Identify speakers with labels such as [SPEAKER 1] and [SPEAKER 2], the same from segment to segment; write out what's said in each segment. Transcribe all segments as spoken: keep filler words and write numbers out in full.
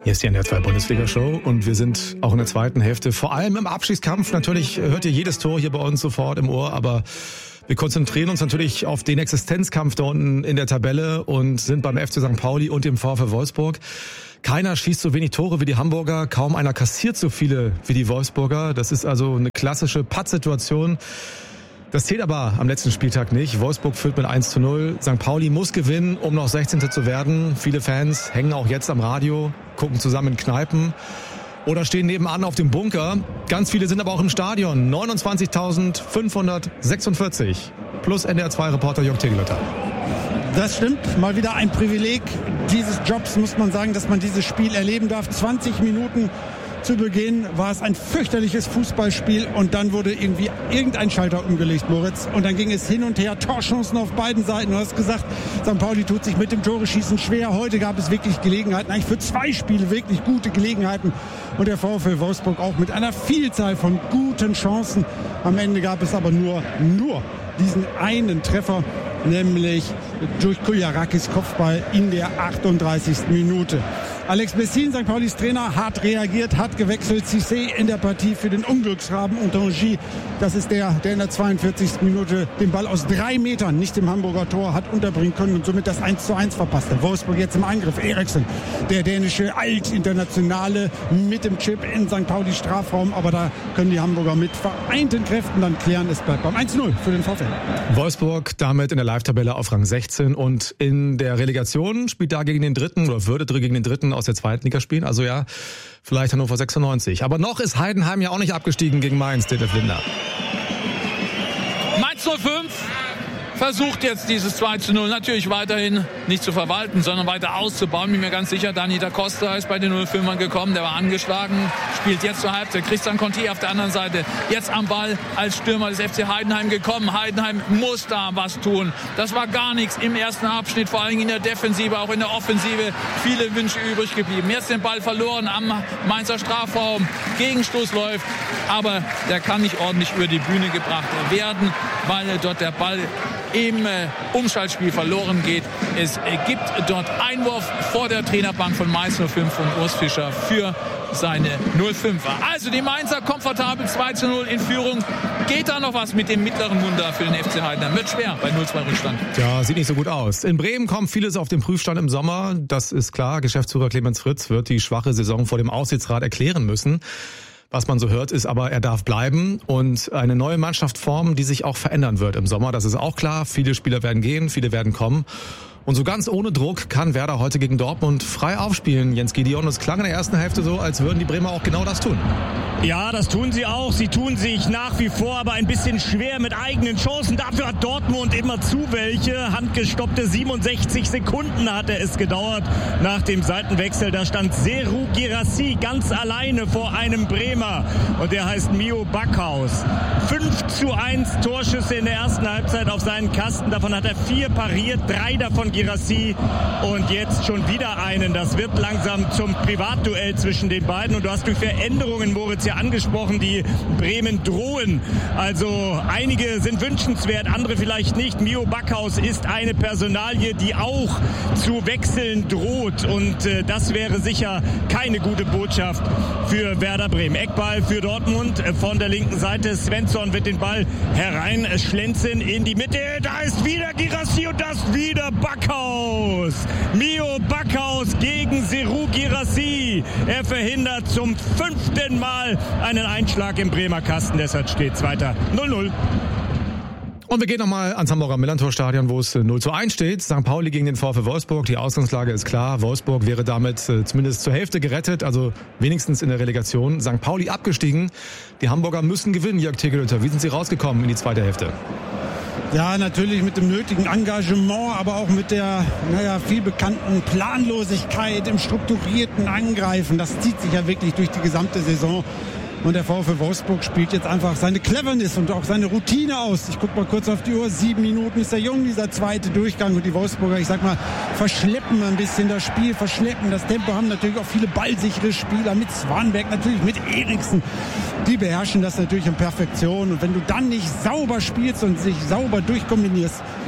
[SPEAKER 1] Hier ist die N D R zwei Bundesliga-Show und wir sind auch in der zweiten Hälfte. Vor allem im Abstiegskampf. Natürlich hört ihr jedes Tor hier bei uns sofort im Ohr, aber wir konzentrieren uns natürlich auf den Existenzkampf da unten in der Tabelle und sind beim F C Sankt Pauli und dem VfL Wolfsburg. Keiner schießt so wenig Tore wie die Hamburger, kaum einer kassiert so viele wie die Wolfsburger. Das ist also eine klassische Pattsituation. Das zählt aber am letzten Spieltag nicht. Wolfsburg führt mit eins zu null. Sankt Pauli muss gewinnen, um noch sechzehnter zu werden. Viele Fans hängen auch jetzt am Radio, gucken zusammen in Kneipen oder stehen nebenan auf dem Bunker. Ganz viele sind aber auch im Stadion. neunundzwanzigtausendfünfhundertsechsundvierzig plus N D R zwei Reporter Jörg Tegelötter.
[SPEAKER 2] Das stimmt, mal wieder ein Privileg dieses Jobs, muss man sagen, dass man dieses Spiel erleben darf. zwanzig Minuten zu Beginn war es ein fürchterliches Fußballspiel und dann wurde irgendwie irgendein Schalter umgelegt, Moritz. Und dann ging es hin und her, Torchancen auf beiden Seiten. Du hast gesagt, Sankt Pauli tut sich mit dem Tore-Schießen schwer. Heute gab es wirklich Gelegenheiten, eigentlich für zwei Spiele wirklich gute Gelegenheiten. Und der VfL Wolfsburg auch mit einer Vielzahl von guten Chancen. Am Ende gab es aber nur, nur diesen einen Treffer, nämlich durch Kuljarakis Kopfball in der achtunddreißigsten Minute. Alex Bessin, Sankt Paulis Trainer, hat reagiert, hat gewechselt. Cissé in der Partie für den Unglücksraben und Tanguy, das ist der, der in der zweiundvierzigsten Minute den Ball aus drei Metern nicht im Hamburger Tor hat unterbringen können und somit das eins zu eins verpasste. Wolfsburg jetzt im Angriff. Eriksen, der dänische Altinternationale mit dem Chip in Sankt Paulis Strafraum. Aber da können die Hamburger mit vereinten Kräften dann klären. Es bleibt beim eins zu null für den VfL.
[SPEAKER 1] Wolfsburg damit in der Live-Tabelle auf Rang sechzehn und in der Relegation spielt da gegen den dritten oder würde gegen den dritten aus der zweiten Liga spielen. Also ja, vielleicht Hannover sechsundneunzig. Aber noch ist Heidenheim ja auch nicht abgestiegen gegen Mainz, Detlef Linder.
[SPEAKER 3] Mainz null fünf versucht jetzt dieses zwei zu null natürlich weiterhin nicht zu verwalten, sondern weiter auszubauen. Bin mir ganz sicher, Dani da Costa ist bei den null fünfern gekommen, der war angeschlagen, spielt jetzt zur Halbzeit. Christian Conti auf der anderen Seite, jetzt am Ball als Stürmer des F C Heidenheim gekommen. Heidenheim muss da was tun. Das war gar nichts im ersten Abschnitt, vor allem in der Defensive, auch in der Offensive. Viele Wünsche übrig geblieben. Jetzt den Ball verloren am Mainzer Strafraum. Gegenstoß läuft, aber der kann nicht ordentlich über die Bühne gebracht werden, weil dort der Ball im äh, Umschaltspiel verloren geht. Es äh, gibt dort Einwurf vor der Trainerbank von Mainz null fünf von Urs Fischer für seine null fünfer. Also die Mainzer komfortabel zwei zu null in Führung. Geht da noch was mit dem mittleren Wunder für den F C Heidenheim? Wird schwer bei null zwei Rückstand.
[SPEAKER 1] Ja, sieht nicht so gut aus. In Bremen kommt vieles auf den Prüfstand im Sommer. Das ist klar. Geschäftsführer Clemens Fritz wird die schwache Saison vor dem Aufsichtsrat erklären müssen. Was man so hört, ist aber, er darf bleiben und eine neue Mannschaft formen, die sich auch verändern wird im Sommer. Das ist auch klar. Viele Spieler werden gehen, viele werden kommen. Und so ganz ohne Druck kann Werder heute gegen Dortmund frei aufspielen, Jens Gideon. Es klang in der ersten Hälfte so, als würden die Bremer auch genau das tun.
[SPEAKER 4] Ja, das tun sie auch. Sie tun sich nach wie vor aber ein bisschen schwer mit eigenen Chancen. Dafür hat Dortmund immer zu welche. Handgestoppte siebenundsechzig Sekunden hatte es gedauert nach dem Seitenwechsel. Da stand Serhou Guirassy ganz alleine vor einem Bremer. Und der heißt Mio Backhaus. fünf zu eins Torschüsse in der ersten Halbzeit auf seinen Kasten. Davon hat er vier pariert, drei davon Guirassy. Und jetzt schon wieder einen. Das wird langsam zum Privatduell zwischen den beiden. Und du hast durch Veränderungen, Moritz, ja angesprochen, die Bremen drohen. Also einige sind wünschenswert, andere vielleicht nicht. Mio Backhaus ist eine Personalie, die auch zu wechseln droht. Und äh, das wäre sicher keine gute Botschaft für Werder Bremen. Eckball für Dortmund äh, von der linken Seite. Svensson wird den Ball hereinschlenzen in die Mitte. Da ist wieder Guirassy und das wieder Backhaus. Mio Backhaus gegen Serhou Guirassy. Er verhindert zum fünften Mal einen Einschlag im Bremer Kasten. Deshalb steht es weiter null null.
[SPEAKER 1] Und wir gehen nochmal ans Hamburger Millantor-Stadion, wo es null zu eins steht. Sankt Pauli gegen den VfL Wolfsburg. Die Ausgangslage ist klar. Wolfsburg wäre damit äh, zumindest zur Hälfte gerettet, also wenigstens in der Relegation. Sankt Pauli abgestiegen. Die Hamburger müssen gewinnen, Jörg Tegelötter. Wie sind sie rausgekommen in die zweite Hälfte?
[SPEAKER 2] Ja, natürlich mit dem nötigen Engagement, aber auch mit der, naja, viel bekannten Planlosigkeit im strukturierten Angreifen. Das zieht sich ja wirklich durch die gesamte Saison. Und der VfL Wolfsburg spielt jetzt einfach seine Cleverness und auch seine Routine aus. Ich gucke mal kurz auf die Uhr. Sieben Minuten ist der Jung, dieser zweite Durchgang. Und die Wolfsburger, ich sag mal, verschleppen ein bisschen das Spiel, verschleppen das Tempo, haben natürlich auch viele ballsichere Spieler mit Swanberg, natürlich mit Eriksen. Die beherrschen das natürlich in Perfektion. Und wenn du dann nicht sauber spielst und sich sauber durchkombinierst,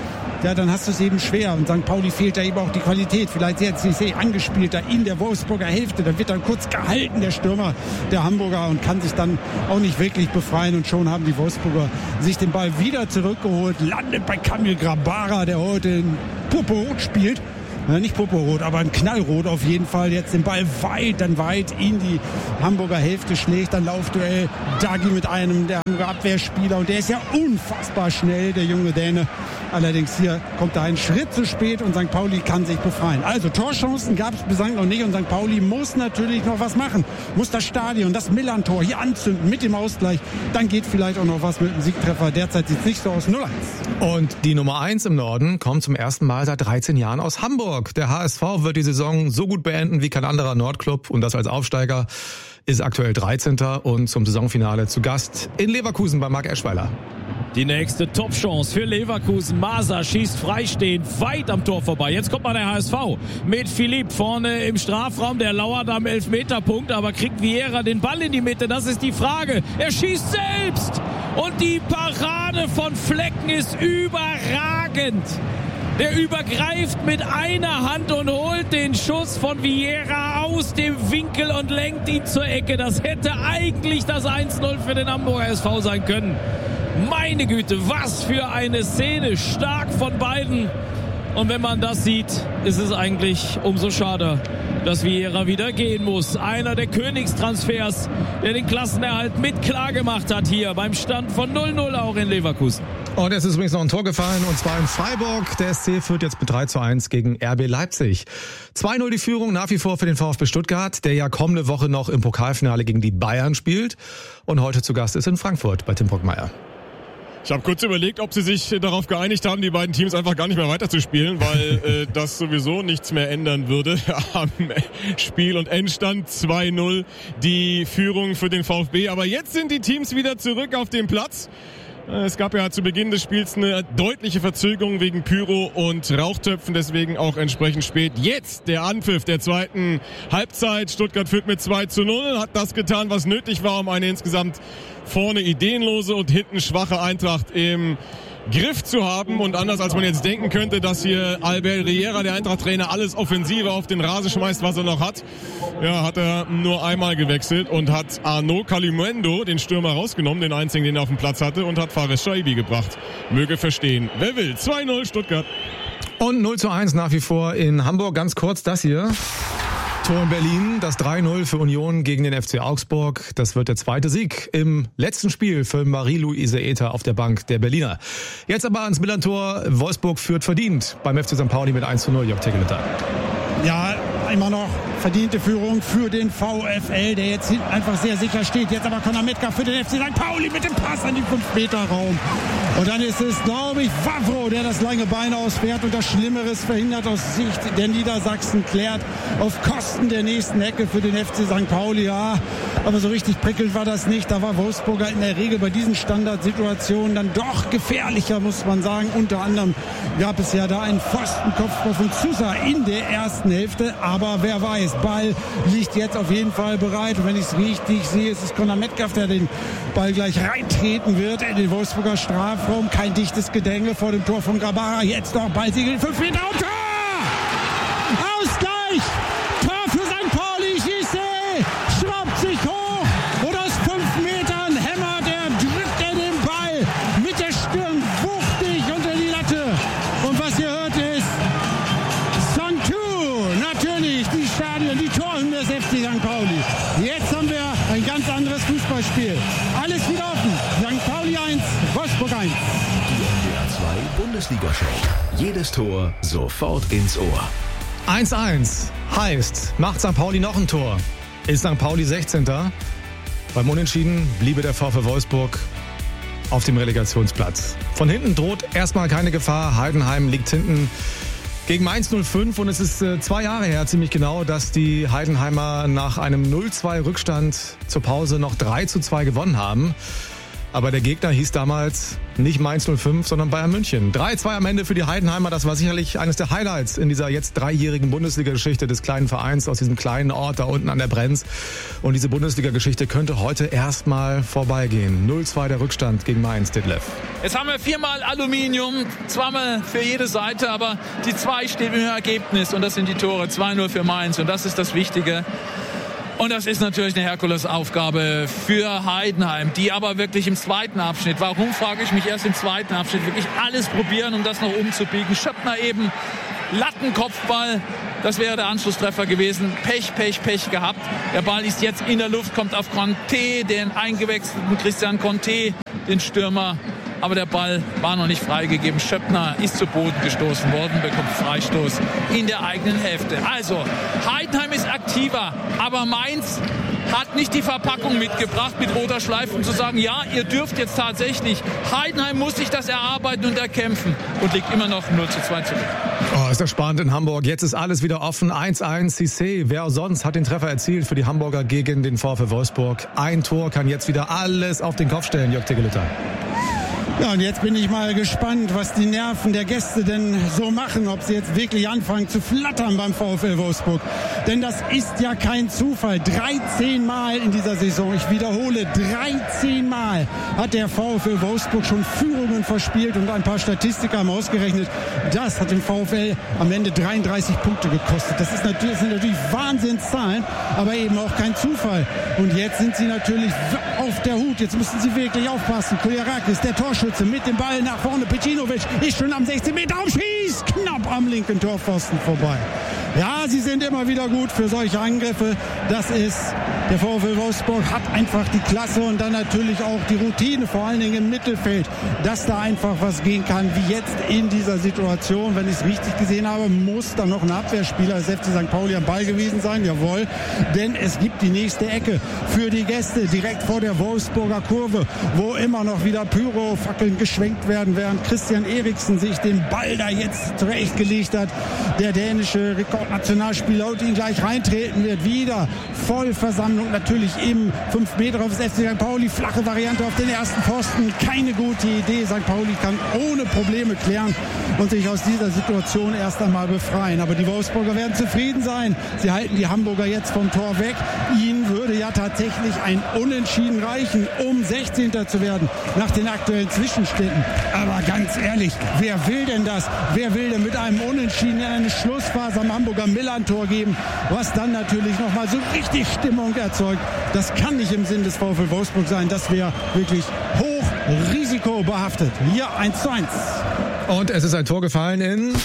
[SPEAKER 2] ja, dann hast du es eben schwer. Und Sankt Pauli fehlt da eben auch die Qualität. Vielleicht jetzt sehr angespielt da in der Wolfsburger Hälfte. Dann wird dann kurz gehalten, der Stürmer der Hamburger, und kann sich dann auch nicht wirklich befreien. Und schon haben die Wolfsburger sich den Ball wieder zurückgeholt. Landet bei Kamil Grabara, der heute in Purpurrot spielt. Ja, nicht Purpurrot, aber ein Knallrot auf jeden Fall. Jetzt den Ball weit, dann weit in die Hamburger Hälfte schlägt. Dann Laufduell Dagi mit einem der Hamburger Abwehrspieler. Und der ist ja unfassbar schnell, der junge Däne. Allerdings hier kommt er einen Schritt zu spät und Sankt Pauli kann sich befreien. Also Torchancen gab es bislang noch nicht und Sankt Pauli muss natürlich noch was machen. Muss das Stadion, das Millern-Tor hier anzünden mit dem Ausgleich. Dann geht vielleicht auch noch was mit dem Siegtreffer. Derzeit sieht es nicht so aus. null eins.
[SPEAKER 1] Und die Nummer eins im Norden kommt zum ersten Mal seit dreizehn Jahren aus Hamburg. Der H S V wird die Saison so gut beenden wie kein anderer Nordclub und das als Aufsteiger, ist aktuell dreizehnter und zum Saisonfinale zu Gast in Leverkusen bei Marc Eschweiler.
[SPEAKER 5] Die nächste Top-Chance für Leverkusen. Maser schießt freistehend weit am Tor vorbei. Jetzt kommt mal der H S V mit Philipp vorne im Strafraum. Der lauert am Elfmeterpunkt, aber kriegt Vieira den Ball in die Mitte? Das ist die Frage. Er schießt selbst und die Parade von Flecken ist überragend. Der übergreift mit einer Hand und holt den Schuss von Vieira aus dem Winkel und lenkt ihn zur Ecke. Das hätte eigentlich das eins null für den Hamburger S V sein können. Meine Güte, was für eine Szene. Stark von beiden. Und wenn man das sieht, ist es eigentlich umso schade, dass Vieira wieder gehen muss. Einer der Königstransfers, der den Klassenerhalt mit klar gemacht hat hier beim Stand von null null auch in Leverkusen.
[SPEAKER 1] Und es ist übrigens noch ein Tor gefallen, und zwar in Freiburg. Der S C führt jetzt mit drei zu eins gegen R B Leipzig. zwei null die Führung nach wie vor für den VfB Stuttgart, der ja kommende Woche noch im Pokalfinale gegen die Bayern spielt und heute zu Gast ist in Frankfurt bei Tim Brockmeier.
[SPEAKER 6] Ich habe kurz überlegt, ob sie sich darauf geeinigt haben, die beiden Teams einfach gar nicht mehr weiterzuspielen, weil äh, das sowieso nichts mehr ändern würde am Spiel- und Endstand zwei null die Führung für den VfB. Aber jetzt sind die Teams wieder zurück auf dem Platz. Es gab ja zu Beginn des Spiels eine deutliche Verzögerung wegen Pyro und Rauchtöpfen, deswegen auch entsprechend spät. Jetzt der Anpfiff der zweiten Halbzeit. Stuttgart führt mit zwei zu null, hat das getan, was nötig war, um eine insgesamt vorne ideenlose und hinten schwache Eintracht im Griff zu haben. Und anders als man jetzt denken könnte, dass hier Albert Riera, der Eintracht-Trainer, alles Offensive auf den Rasen schmeißt, was er noch hat, ja, hat er nur einmal gewechselt und hat Arnaud Kalimuendo, den Stürmer, rausgenommen, den einzigen, den er auf dem Platz hatte, und hat Fares Shaibi gebracht. Möge verstehen, wer will. zwei null Stuttgart.
[SPEAKER 1] Und null zu eins nach wie vor in Hamburg. Ganz kurz das hier. Tor in Berlin, das drei null für Union gegen den F C Augsburg. Das wird der zweite Sieg im letzten Spiel für Marie-Louise Ether auf der Bank der Berliner. Jetzt aber ans Millern-Tor. Wolfsburg führt verdient beim F C Sankt Pauli mit eins zu null. Jörg Tegeliter.
[SPEAKER 2] Ja, immer noch verdiente Führung für den VfL, der jetzt hinten einfach sehr sicher steht. Jetzt aber Conor Metcalf für den F C Sankt Pauli mit dem Pass an den fünf Meter Raum. Und dann ist es, glaube ich, Wawro, der das lange Bein ausfährt und das Schlimmeres verhindert aus Sicht der Niedersachsen, klärt auf Kosten der nächsten Ecke für den F C Sankt Pauli. Ja, aber so richtig prickelnd war das nicht. Da war Wolfsburger in der Regel bei diesen Standardsituationen dann doch gefährlicher, muss man sagen. Unter anderem gab es ja da einen Pfostenkopfball von Sousa in der ersten Hälfte. Aber wer weiß, Ball liegt jetzt auf jeden Fall bereit. Und wenn ich es richtig sehe, ist es Conor Metcalf, der den Ball gleich reintreten wird in den Wolfsburger Strafraum. Kein dichtes Gedränge vor dem Tor von Grabara. Jetzt noch Ballsiegel, fünf Meter und Tor! Ausgleich! Tor für Sankt Pauli, Gisse! Schraubt sich hoch und aus fünf Metern hämmert er, drückt er den Ball mit der Stirn wuchtig unter die Latte. Und was ihr hört ist Song zwei, natürlich die Stadion, die Torhymne des F C Sankt Pauli. Jetzt haben wir ein ganz anderes Fußballspiel. Alles wieder offen. Sankt Pauli eins, Wolfsburg eins.
[SPEAKER 7] Die N D R zwei Bundesliga-Show. Jedes Tor sofort ins Ohr.
[SPEAKER 1] eins eins heißt, macht Sankt Pauli noch ein Tor. Ist Sankt Pauli sechzehnter Beim Unentschieden bliebe der VfL Wolfsburg auf dem Relegationsplatz. Von hinten droht erstmal keine Gefahr. Heidenheim liegt hinten gegen Mainz null fünf und es ist äh, zwei Jahre her, ziemlich genau, dass die Heidenheimer nach einem null zwei Rückstand zur Pause noch drei zu zwei gewonnen haben. aber der Gegner hieß damals nicht Mainz null fünf, sondern Bayern München. drei zwei am Ende für die Heidenheimer. Das war sicherlich eines der Highlights in dieser jetzt dreijährigen Bundesliga-Geschichte des kleinen Vereins aus diesem kleinen Ort da unten an der Brenz. Und diese Bundesliga-Geschichte könnte heute erstmal vorbeigehen. null zwei der Rückstand gegen Mainz, Detlef.
[SPEAKER 3] Jetzt haben wir viermal Aluminium, zweimal für jede Seite, aber die zwei steht im Ergebnis und das sind die Tore. zwei null für Mainz und das ist das Wichtige. Und das ist natürlich eine Herkulesaufgabe für Heidenheim, die aber wirklich im zweiten Abschnitt, warum frage ich mich erst im zweiten Abschnitt, wirklich alles probieren, um das noch umzubiegen. Schöppner eben, Lattenkopfball, das wäre der Anschlusstreffer gewesen. Pech, Pech, Pech gehabt. Der Ball ist jetzt in der Luft, kommt auf Conte, den eingewechselten Christian Conte, den Stürmer. Aber der Ball war noch nicht freigegeben. Schöppner ist zu Boden gestoßen worden, bekommt Freistoß in der eigenen Hälfte. Also, Heidenheim ist aktiver, aber Mainz hat nicht die Verpackung mitgebracht, mit roter Schleife, um zu sagen, ja, ihr dürft jetzt tatsächlich. Heidenheim muss sich das erarbeiten und erkämpfen und liegt immer noch null zu zwei zurück.
[SPEAKER 1] Oh, ist das spannend in Hamburg. Jetzt ist alles wieder offen. eins eins Cissé. Wer sonst hat den Treffer erzielt für die Hamburger gegen den VfL Wolfsburg? Ein Tor kann jetzt wieder alles auf den Kopf stellen, Jörg Tegelütter.
[SPEAKER 2] Ja, und jetzt bin ich mal gespannt, was die Nerven der Gäste denn so machen, ob sie jetzt wirklich anfangen zu flattern beim VfL Wolfsburg. Denn das ist ja kein Zufall. dreizehn Mal in dieser Saison, ich wiederhole, dreizehn Mal hat der VfL Wolfsburg schon Führungen verspielt und ein paar Statistiker haben ausgerechnet, das hat dem VfL am Ende dreiunddreißig Punkte gekostet. Das, ist natürlich, das sind natürlich Wahnsinnszahlen, aber eben auch kein Zufall. Und jetzt sind sie natürlich auf der Hut. Jetzt müssen sie wirklich aufpassen. Kolerakis, der Torschütze, mit dem Ball nach vorne. Pecinovic ist schon am sechzehn Meter raum, schießt knapp am linken Torpfosten vorbei. Ja, sie sind immer wieder gut für solche Angriffe. Das ist, der VfL Wolfsburg hat einfach die Klasse und dann natürlich auch die Routine, vor allen Dingen im Mittelfeld, dass da einfach was gehen kann, wie jetzt in dieser Situation. Wenn ich es richtig gesehen habe, muss dann noch ein Abwehrspieler des F C Sankt Pauli am Ball gewesen sein, jawohl. Denn es gibt die nächste Ecke für die Gäste, direkt vor der Wolfsburger Kurve, wo immer noch wieder Pyrofackeln geschwenkt werden, während Christian Eriksen sich den Ball da jetzt zurechtgelegt hat. Der dänische Rekordnationalspieler und ihn gleich reintreten wird. Wieder Vollversammlung natürlich im fünf Meter auf das F C Sankt Pauli. Flache Variante auf den ersten Pfosten. Keine gute Idee. Sankt Pauli kann ohne Probleme klären und sich aus dieser Situation erst einmal befreien. Aber die Wolfsburger werden zufrieden sein. Sie halten die Hamburger jetzt vom Tor weg. Ihnen würde ja tatsächlich ein Unentschieden reichen, um sechzehnter zu werden nach den aktuellen Zwischenständen. Aber ganz ehrlich, wer will denn das? Wer will denn mit einem Unentschieden in eine Schlussphase am Hamburger Millern-Tor geben, was dann natürlich nochmal so richtig Stimmung erzeugt? Das kann nicht im Sinn des VfL Wolfsburg sein. Das wäre wirklich hoch risikobehaftet. Hier eins zu eins.
[SPEAKER 1] Und es ist ein Tor gefallen in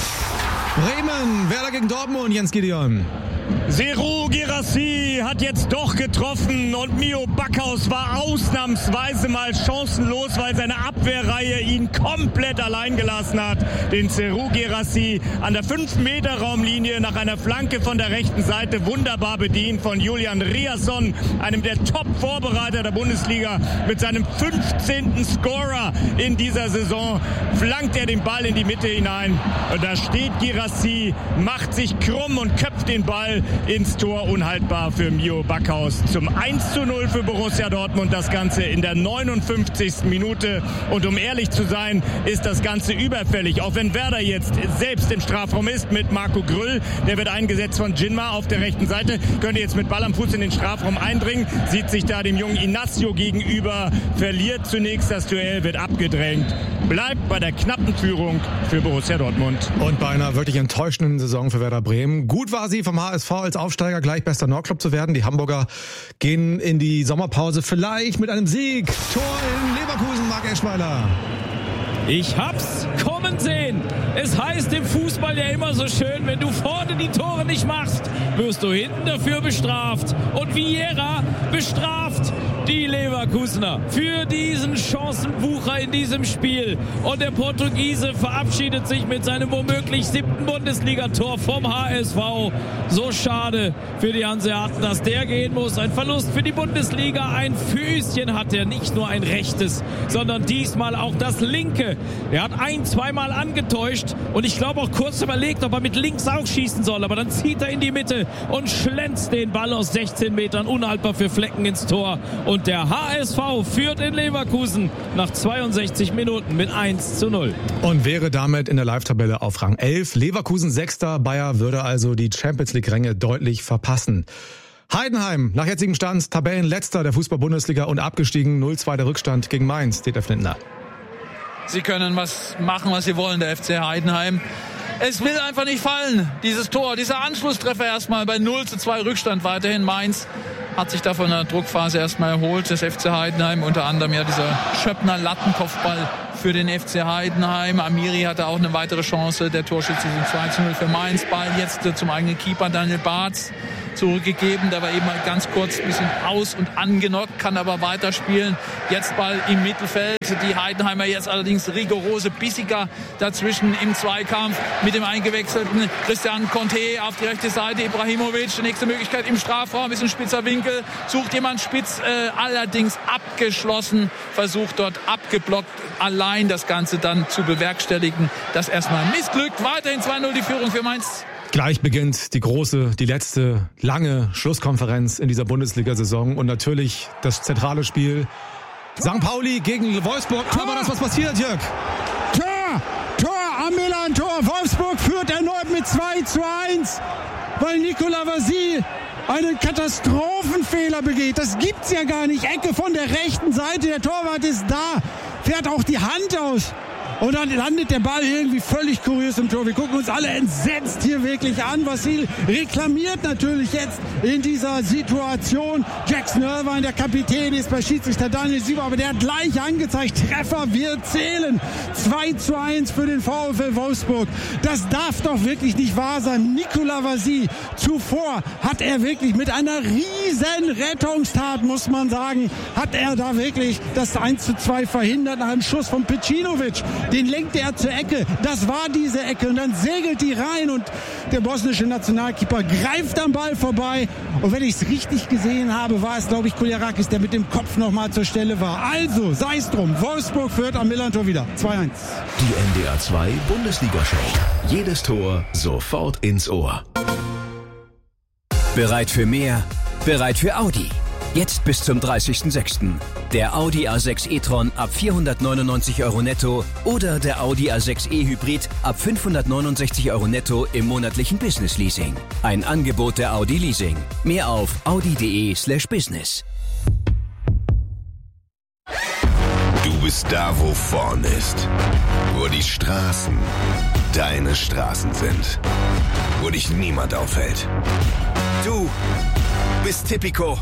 [SPEAKER 1] Bremen. Werder gegen Dortmund, Jens Gideon.
[SPEAKER 4] Serhou Guirassy hat jetzt doch getroffen und Mio Backhaus war ausnahmsweise mal chancenlos, weil seine Abwehrreihe ihn komplett allein gelassen hat. Den Serhou Guirassy an der fünf Meter Raumlinie nach einer Flanke von der rechten Seite wunderbar bedient von Julian Riasson, einem der Top-Vorbereiter der Bundesliga. Mit seinem fünfzehnten Scorer in dieser Saison flankt er den Ball in die Mitte hinein. Und da steht Guirassy, macht sich krumm und köpft den Ball ins Tor, unhaltbar für Mio Backhaus. Zum eins zu null für Borussia Dortmund, das Ganze in der neunundfünfzigsten Minute. Und um ehrlich zu sein, ist das Ganze überfällig. Auch wenn Werder jetzt selbst im Strafraum ist mit Marco Grüll, der wird eingesetzt von Jinma auf der rechten Seite, könnte jetzt mit Ball am Fuß in den Strafraum eindringen, sieht sich da dem jungen Inacio gegenüber, verliert zunächst das Duell, wird abgedrängt, bleibt bei der knappen Führung für Borussia Dortmund.
[SPEAKER 1] Und bei einer wirklich enttäuschenden Saison für Werder Bremen. Gut war sie vom H S V als Aufsteiger gleich bester Nordclub zu werden. Die Hamburger gehen in die Sommerpause vielleicht mit einem Sieg. Tor in Leverkusen, Marc Eschweiler.
[SPEAKER 5] Ich hab's kommen sehen. Es heißt im Fußball ja immer so schön, wenn du vorne die Tore nicht machst, wirst du hinten dafür bestraft. Und Vieira bestraft die Leverkusener für diesen Chancenwucher in diesem Spiel. Und der Portugiese verabschiedet sich mit seinem womöglich siebten Bundesligator vom H S V. So schade für die Hanseaten, dass der gehen muss. Ein Verlust für die Bundesliga. Ein Füßchen hat er, nicht nur ein rechtes, sondern diesmal auch das linke. Er hat ein-, zweimal angetäuscht und ich glaube auch kurz überlegt, ob er mit links auch schießen soll. Aber dann zieht er in die Mitte und schlänzt den Ball aus sechzehn Metern unhaltbar für Flecken ins Tor. Und Und der H S V führt in Leverkusen nach zweiundsechzig Minuten mit eins zu null.
[SPEAKER 1] Und wäre damit in der Live-Tabelle auf Rang elf. Leverkusen Sechster, Bayer würde also die Champions-League-Ränge deutlich verpassen. Heidenheim, nach jetzigem Stand, Tabellenletzter der Fußball-Bundesliga und abgestiegen, null zwei der Rückstand gegen Mainz, Detlef Lindner.
[SPEAKER 3] Sie können was machen, was sie wollen, der F C Heidenheim. Es will einfach nicht fallen, dieses Tor, dieser Anschlusstreffer erstmal bei null zu zwei Rückstand weiterhin. Mainz hat sich da von der Druckphase erstmal erholt, das F C Heidenheim, unter anderem ja dieser Schöppner Lattenkopfball für den F C Heidenheim. Amiri hatte auch eine weitere Chance, der Torschütze sind zwei zu null für Mainz. Ball jetzt zum eigenen Keeper Daniel Bartz zurückgegeben, der war eben mal ganz kurz ein bisschen aus- und angenockt, kann aber weiterspielen. Jetzt Ball im Mittelfeld, die Heidenheimer jetzt allerdings rigorose, bissiger dazwischen im Zweikampf mit dem eingewechselten Christian Conte auf die rechte Seite, Ibrahimovic, die nächste Möglichkeit im Strafraum, ein bisschen spitzer Winkel, sucht jemand spitz, äh, allerdings abgeschlossen, versucht dort abgeblockt, allein das Ganze dann zu bewerkstelligen. Das erstmal missglückt, weiterhin zwei null die Führung für Mainz.
[SPEAKER 1] Gleich beginnt die große, die letzte lange Schlusskonferenz in dieser Bundesliga-Saison und natürlich das zentrale Spiel Sankt Pauli gegen Wolfsburg. Tor. Aber das, was passiert, Jörg?
[SPEAKER 2] Tor! Tor am Milan-Tor. Wolfsburg führt erneut mit zwei zu eins, weil Nicolas Vasile einen Katastrophenfehler begeht. Das gibt's ja gar nicht. Ecke von der rechten Seite, der Torwart ist da, fährt auch die Hand aus. Und dann landet der Ball irgendwie völlig kurios im Tor. Wir gucken uns alle entsetzt hier wirklich an. Vasile reklamiert natürlich jetzt in dieser Situation. Jackson Irvine, der Kapitän, ist bei Schiedsrichter Daniel Sieber, aber der hat gleich angezeigt, Treffer wird zählen. zwei zu eins für den VfL Wolfsburg. Das darf doch wirklich nicht wahr sein. Nicolas Vasile, zuvor hat er wirklich mit einer riesen Rettungstat, muss man sagen, hat er da wirklich das eins zu zwei verhindert nach einem Schuss von Pecinovic. Den lenkte er zur Ecke. Das war diese Ecke. Und dann segelt die rein und der bosnische Nationalkeeper greift am Ball vorbei. Und wenn ich es richtig gesehen habe, war es, glaube ich, Kuljarakis, der mit dem Kopf nochmal zur Stelle war. Also, sei es drum. Wolfsburg führt am Millantor wieder. zwei eins.
[SPEAKER 7] Die N D R zwei Bundesliga-Show. Jedes Tor sofort ins Ohr.
[SPEAKER 8] Bereit für mehr? Bereit für Audi. Jetzt bis zum dreißigsten sechsten Der Audi A sechs e-tron ab vierhundertneunundneunzig Euro netto oder der Audi A sechs e-Hybrid ab fünfhundertneunundsechzig Euro netto im monatlichen Business-Leasing. Ein Angebot der Audi Leasing. Mehr auf audi.de slash business.
[SPEAKER 9] Du bist da, wo vorn ist. Wo die Straßen deine Straßen sind. Wo dich niemand aufhält. Du bist Tipico.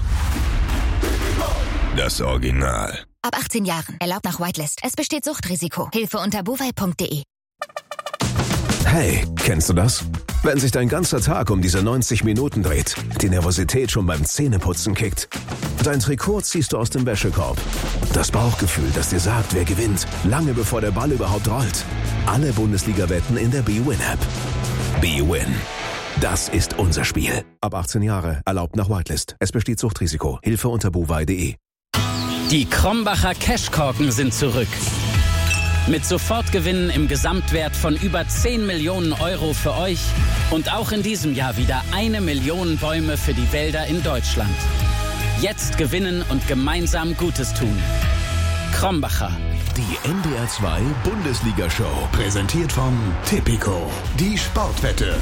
[SPEAKER 9] Das Original.
[SPEAKER 10] Ab achtzehn Jahren. Erlaubt nach Whitelist. Es besteht Suchtrisiko. Hilfe unter bovai punkt de.
[SPEAKER 7] Hey, kennst du das? Wenn sich dein ganzer Tag um diese neunzig Minuten dreht, die Nervosität schon beim Zähneputzen kickt. Dein Trikot ziehst du aus dem Wäschekorb. Das Bauchgefühl, das dir sagt, wer gewinnt, lange bevor der Ball überhaupt rollt. Alle Bundesliga-Wetten in der B-Win-App. B-Win. Das ist unser Spiel. Ab achtzehn Jahre. Erlaubt nach Whitelist. Es besteht Suchtrisiko. Hilfe unter bovai punkt de.
[SPEAKER 11] Die Krombacher Cashkorken sind zurück. Mit Sofortgewinnen im Gesamtwert von über zehn Millionen Euro für euch und auch in diesem Jahr wieder eine Million Bäume für die Wälder in Deutschland. Jetzt gewinnen und gemeinsam Gutes tun. Krombacher.
[SPEAKER 7] Die N D R zwei Bundesliga-Show. Präsentiert von Tipico. Die Sportwette.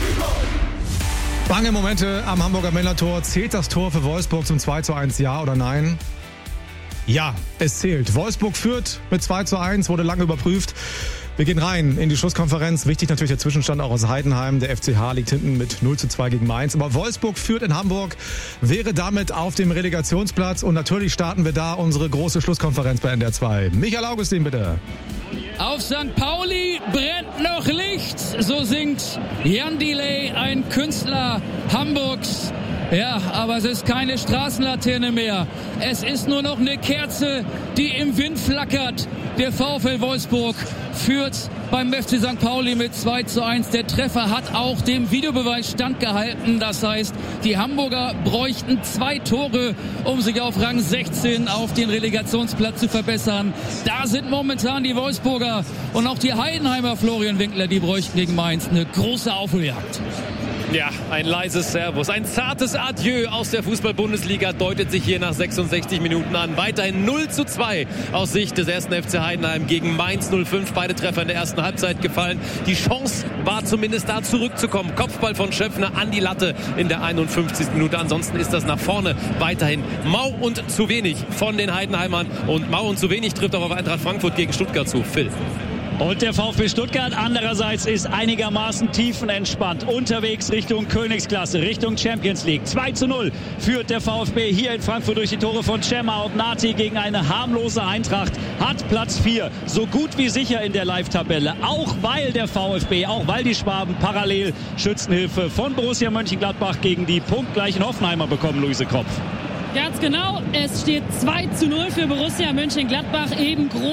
[SPEAKER 1] Bange Momente am Hamburger Millantor. Zählt das Tor für Wolfsburg zum zwei zu eins, ja oder nein? Ja, es zählt. Wolfsburg führt mit zwei zu eins, wurde lange überprüft. Wir gehen rein in die Schlusskonferenz. Wichtig natürlich der Zwischenstand auch aus Heidenheim. Der F C H liegt hinten mit null zu zwei gegen Mainz. Aber Wolfsburg führt in Hamburg, wäre damit auf dem Relegationsplatz. Und natürlich starten wir da unsere große Schlusskonferenz bei N D R zwei. Michael Augustin, bitte.
[SPEAKER 5] Auf Sankt Pauli brennt noch Licht. So singt Jan Delay, ein Künstler Hamburgs. Ja, aber es ist keine Straßenlaterne mehr. Es ist nur noch eine Kerze, die im Wind flackert. Der VfL Wolfsburg führt beim F C Sankt Pauli mit zwei zu eins. Der Treffer hat auch dem Videobeweis standgehalten. Das heißt, die Hamburger bräuchten zwei Tore, um sich auf Rang sechzehn auf den Relegationsplatz zu verbessern. Da sind momentan die Wolfsburger und auch die Heidenheimer, Florian Winkler, die bräuchten gegen Mainz eine große Aufholjagd.
[SPEAKER 12] Ja, ein leises Servus, ein zartes Adieu aus der Fußball-Bundesliga deutet sich hier nach sechsundsechzig Minuten an. Weiterhin null zu zwei aus Sicht des ersten F C Heidenheim gegen Mainz null fünf. Beide Treffer in der ersten Halbzeit gefallen. Die Chance war zumindest da zurückzukommen. Kopfball von Schöpfner an die Latte in der einundfünfzigsten Minute. Ansonsten ist das nach vorne weiterhin mau und zu wenig von den Heidenheimern. Und mau und zu wenig trifft auch auf Eintracht Frankfurt gegen Stuttgart zu. Phil.
[SPEAKER 13] Und der VfB Stuttgart andererseits ist einigermaßen tiefenentspannt. Unterwegs Richtung Königsklasse, Richtung Champions League. zwei zu null führt der VfB hier in Frankfurt durch die Tore von Cema und Nati gegen eine harmlose Eintracht. Hat Platz vier, so gut wie sicher in der Live-Tabelle. Auch weil der VfB, auch weil die Schwaben parallel Schützenhilfe von Borussia Mönchengladbach gegen die punktgleichen Hoffenheimer bekommen, Luise Kropf.
[SPEAKER 14] Ganz genau, es steht zwei zu null für Borussia Mönchengladbach. Eben groß